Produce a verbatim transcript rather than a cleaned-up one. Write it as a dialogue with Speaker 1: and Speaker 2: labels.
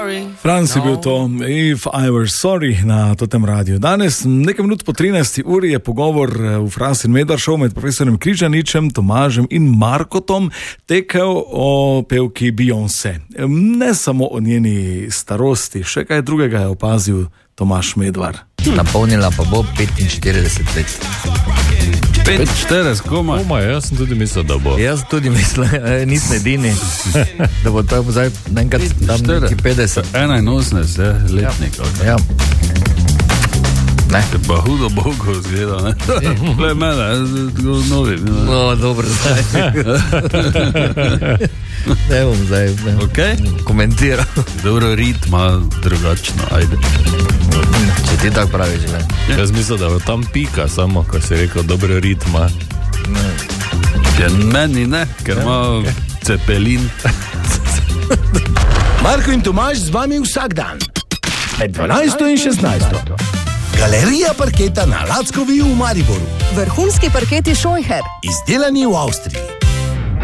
Speaker 1: Franc je bil to, If I Were Sorry na totem radiju. Danes, nekaj minut po trinajsti uri, je pogovor v Franc in Medvard Show med profesorjem Križaničem, Tomažem in Markotom tekel o pevki Beyoncé. Ne samo o njeni starosti, še kaj drugega je opazil Tomaž Medvard.
Speaker 2: Napolnila pa bo petinštirideset let.
Speaker 3: petinštirideset, koma?
Speaker 4: Koma, jaz sem tudi mislil, da bo.
Speaker 2: Jaz tudi mislim, nisem edini, da bo to zdaj enkrat tam neki petdeset.
Speaker 3: enainosemdeset letnik.
Speaker 2: Ja. Ne.
Speaker 3: Pa hudo bogo zgleda, ne? Glej mene, jaz novi.
Speaker 2: No, dobro, zdaj. Ne bom zdaj ne.
Speaker 3: Okay.
Speaker 2: Komentiral.
Speaker 3: Dobro, ritma drugačno, ajde.
Speaker 2: Če ti tako praviš, ne?
Speaker 4: Ja. Jaz mislim, da bo tam pika samo, ko si rekel dobro ritma.
Speaker 2: Ne.
Speaker 3: Ja, meni ne, ker ima ja, okay. Cepelin.
Speaker 5: Marko in Tomaž z vami vsak dan. Med dvanajsto in šestnajsto. Galerija parketa na Lackovi v Mariboru.
Speaker 6: Vrhunski parketi Scheucher.
Speaker 5: Izdelani v Avstriji.